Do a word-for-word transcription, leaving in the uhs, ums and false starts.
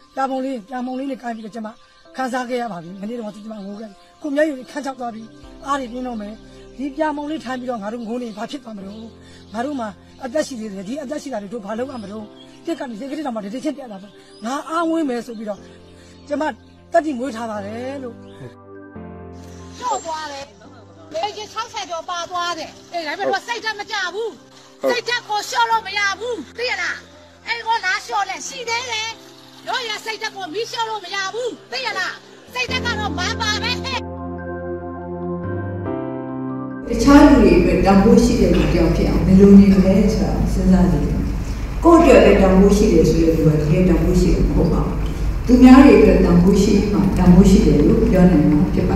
ပြာမုံလေးပြာမုံလေးနဲ့ကိုင်းပြီးတော့ကျွန်မခန်းစားခဲ့ရပါပြီမနေ့တော့ကျွန်မငိုခဲ့ခုမျက်ရည်ခန်းချောက်သွားပြီးအားတွေပြင်းတော့မယ်ဒီပြာမုံလေးထိုင်ပြီးတော့ငါတို့ငိုနေဘာဖြစ်သွားမလို့ငါတို့မှာအသက်ရှိသေးတယ်ဒီအသက်ရှိတာတွေတို့ဘာလုပ်ရမလို့တက်ကနေစိတ်ကလေးတော့မှတတိချင်းပြတ်လာတော့ငါအားဝင်းမယ်ဆိုပြီးတော့ကျွန်မတက်တိမွေးထားပါတယ်လို့ကျော်သွားတယ်လေကြီး၆ဆယ်ကျော်ပါသွားတယ်အေးဒါပေမဲ့စိတ်ဓာတ်မကြဘူးစိတ်ဓာတ်ကိုလျှော့လို့မရဘူးသိရလားအဲ့ကောလားလျှော့လဲရှိသေးတယ်တို့ရစိတ်ဓာတ်ကိုမီးလျှော့လို့မရဘူးသိရလားစိတ်ဓာတ်ကတော့မန်ပါပဲတခြားလူတွေအတွက်တောင်းဖို့ရှိတဲ့လူတယောက်ဖြစ်အောင်ဘယ်လိုနေမလဲဆိုတာစဉ်းစားကြည့်ကိုယ့်အတွက်လည်းတောင်းဖို့ရှိတယ်ဆိုတဲ့လူကတကယ်တောင်းဖို့ရှိတယ်မဟုတ်ပါဘူးသူများတွေအတွက်တောင်းဖို့ရှိမှတောင်းဖို့ရှိတယ်လို့ပြောနိုင်မှာဖြစ်ပါ